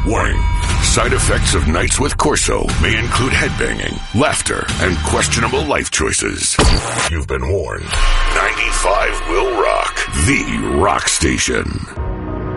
Warning. Side effects of nights with Corso may include headbanging, laughter, and questionable life choices. You've been warned. 95 will rock. The rock station.